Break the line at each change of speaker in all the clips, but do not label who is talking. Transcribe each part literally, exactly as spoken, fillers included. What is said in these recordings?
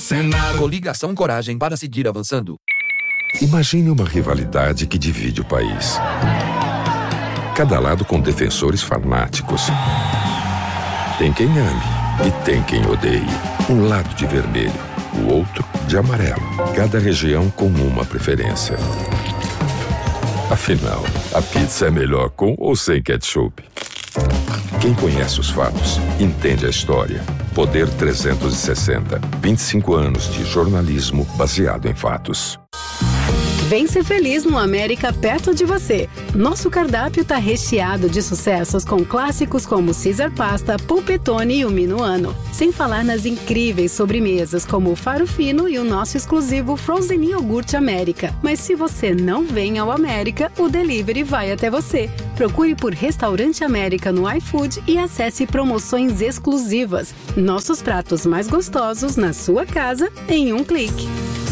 Senado.
Coligação Coragem para seguir avançando.
Imagine uma rivalidade que divide o país. Cada lado com defensores fanáticos. Tem quem ame e tem quem odeie. Um lado de vermelho, o outro de amarelo. Cada região com uma preferência. Afinal, a pizza é melhor com ou sem ketchup? Quem conhece os fatos, entende a história. Poder trezentos e sessenta. vinte e cinco anos de jornalismo baseado em fatos.
Vem ser feliz no América perto de você. Nosso cardápio está recheado de sucessos com clássicos como Caesar Pasta, Polpettone e o Minuano. Sem falar nas incríveis sobremesas como o Faro Fino e o nosso exclusivo Frozen Iogurte América. Mas se você não vem ao América, o delivery vai até você. Procure por Restaurante América no iFood e acesse promoções exclusivas. Nossos pratos mais gostosos na sua casa em um clique.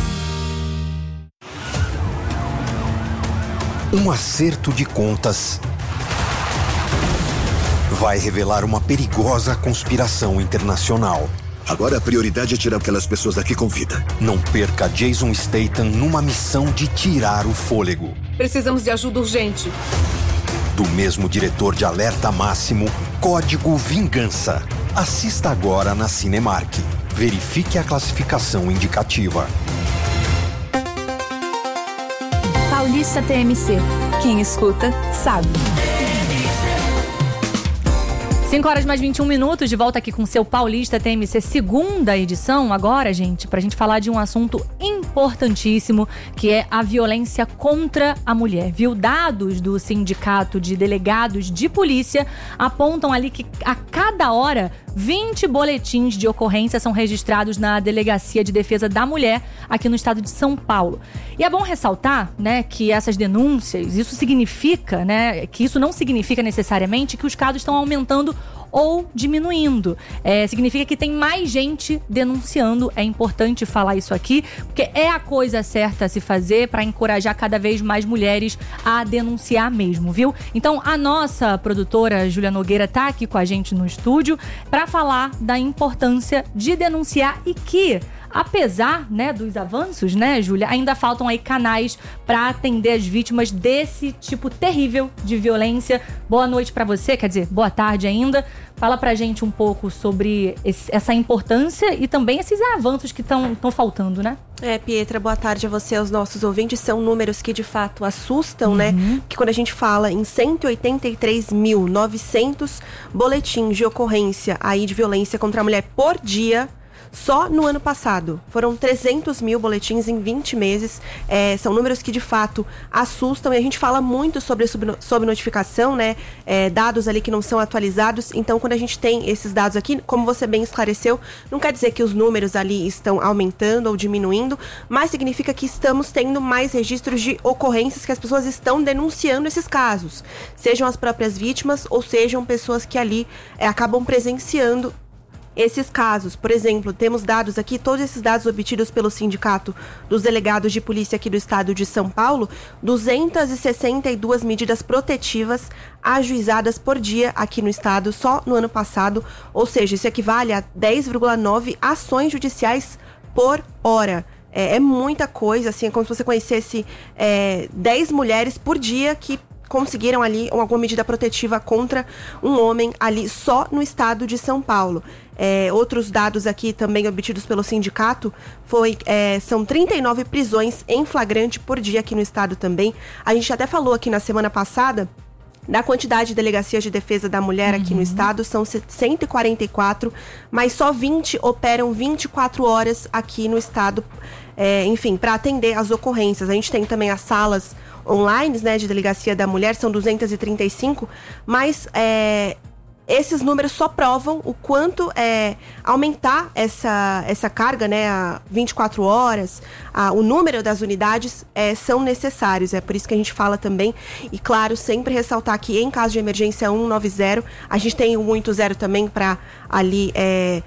Um acerto de contas vai revelar uma perigosa conspiração internacional.
Agora a prioridade é tirar aquelas pessoas daqui com vida.
Não perca Jason Statham numa missão de tirar o fôlego.
Precisamos de ajuda urgente.
Do mesmo diretor de Alerta Máximo, Código Vingança. Assista agora na Cinemark. Verifique a classificação indicativa.
Paulista T M C. Quem escuta, sabe.
cinco horas mais vinte e um minutos, de volta aqui com o seu Paulista T M C, segunda edição. Agora, gente, pra gente falar de um assunto importantíssimo, que é a violência contra a mulher, viu? Dados do Sindicato de Delegados de Polícia apontam ali que a cada hora vinte boletins de ocorrência são registrados na Delegacia de Defesa da Mulher aqui no estado de São Paulo. E é bom ressaltar, né, que essas denúncias, isso significa, né, que isso não significa necessariamente que os casos estão aumentando ou diminuindo. É, significa que tem mais gente denunciando. É importante falar isso aqui, porque é a coisa certa a se fazer para encorajar cada vez mais mulheres a denunciar mesmo, viu? Então, a nossa produtora Júlia Nogueira tá aqui com a gente no estúdio para falar da importância de denunciar e que, apesar, né, dos avanços, né, Júlia, ainda faltam aí canais para atender as vítimas desse tipo terrível de violência. Boa noite para você, quer dizer, boa tarde ainda. Fala pra gente um pouco sobre esse, essa importância e também esses avanços que estão faltando, né?
É, Pietra, boa tarde a você, aos nossos ouvintes. São números que de fato assustam, uhum. né? Que quando a gente fala em cento e oitenta e três mil e novecentos boletins de ocorrência aí de violência contra a mulher por dia, só no ano passado, foram trezentos mil boletins em vinte meses. É, são números que de fato assustam e a gente fala muito sobre subnotificação, né? É, dados ali que não são atualizados. Então, quando a gente tem esses dados aqui, como você bem esclareceu, não quer dizer que os números ali estão aumentando ou diminuindo, mas significa que estamos tendo mais registros de ocorrências, que as pessoas estão denunciando esses casos. Sejam as próprias vítimas ou sejam pessoas que ali é, acabam presenciando esses casos. Por exemplo, temos dados aqui, todos esses dados obtidos pelo Sindicato dos Delegados de Polícia aqui do estado de São Paulo, duzentas e sessenta e duas medidas protetivas ajuizadas por dia aqui no estado, só no ano passado, ou seja, isso equivale a dez vírgula nove ações judiciais por hora. É, é muita coisa, assim, é como se você conhecesse é, dez mulheres por dia que conseguiram ali alguma medida protetiva contra um homem ali só no estado de São Paulo. É, outros dados aqui também obtidos pelo sindicato foi, é, são trinta e nove prisões em flagrante por dia aqui no estado também. A gente até falou aqui na semana passada da quantidade de delegacias de defesa da mulher aqui uhum. no estado, são cento e quarenta e quatro, mas só vinte operam vinte e quatro horas aqui no estado, é, enfim, para atender as ocorrências. A gente tem também as salas online, né, de delegacia da mulher, são duzentas e trinta e cinco, mas é, esses números só provam o quanto é, aumentar essa, essa carga, né, a vinte e quatro horas, a, o número das unidades é, são necessários. É por isso que a gente fala também, e claro, sempre ressaltar que em caso de emergência cento e noventa, a gente tem o cento e oitenta também para ali é,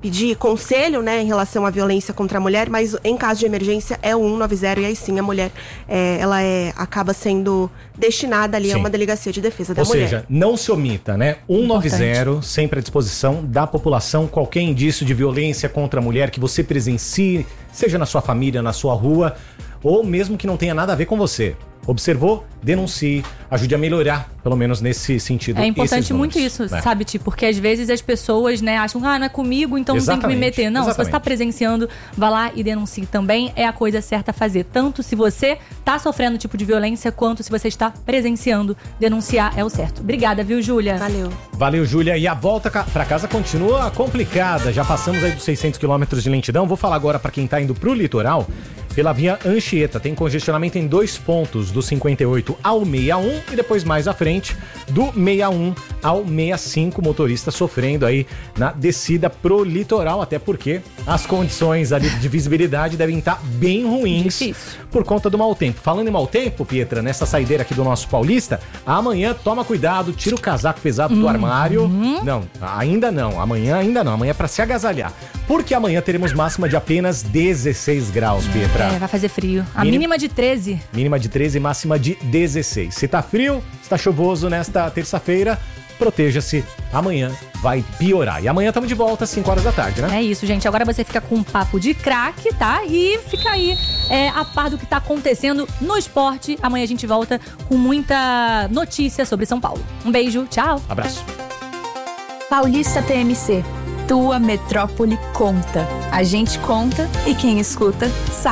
pedir conselho, né, em relação à violência contra a mulher, mas em caso de emergência é o cento e noventa e aí sim a mulher, é, ela é, acaba sendo destinada ali sim. a uma delegacia de defesa da
Ou
mulher.
Ou seja, não se omita, né? cento e noventa, sempre à disposição da população, qualquer indício de violência contra a mulher que você presencie, seja na sua família, na sua rua, ou mesmo que não tenha nada a ver com você. Observou? Denuncie, ajude a melhorar, pelo menos nesse sentido.
É importante muito isso, né? Sabe, Ti? Porque às vezes as pessoas, né, acham, ah, não é comigo, então exatamente, não tem que me meter. Não, exatamente. Se você está presenciando, vá lá e denuncie também. É a coisa certa a fazer. Tanto se você está sofrendo tipo de violência, quanto se você está presenciando, denunciar é o certo. Obrigada, viu, Júlia?
Valeu.
Valeu, Júlia. E a volta para casa continua complicada. Já passamos aí dos seiscentos quilômetros de lentidão. Vou falar agora para quem está indo para o litoral. Pela via Anchieta, tem congestionamento em dois pontos, do cinquenta e oito ao sessenta e um e depois mais à frente, do sessenta e um ao sessenta e cinco, motorista sofrendo aí na descida pro litoral, até porque as condições ali de visibilidade devem estar bem ruins. Difícil. Por conta do mau tempo. Falando em mau tempo, Pietra, nessa saideira aqui do nosso Paulista, amanhã toma cuidado, tira o casaco pesado uhum. do armário. Não, ainda não, amanhã ainda não, amanhã é pra se agasalhar. Porque amanhã teremos máxima de apenas dezesseis graus, Pietra.
É, vai fazer frio. A mínima, mínima de treze.
Mínima de treze e máxima de dezesseis. Se tá frio, se tá chuvoso nesta terça-feira, proteja-se. Amanhã vai piorar. E amanhã estamos de volta às cinco horas da tarde, né?
É isso, gente. Agora você fica com um papo de craque, tá? E fica aí é, a par do que tá acontecendo no esporte. Amanhã a gente volta com muita notícia sobre São Paulo. Um beijo, tchau.
Abraço.
Paulista T M C. Tua metrópole conta. A gente conta e quem escuta sabe.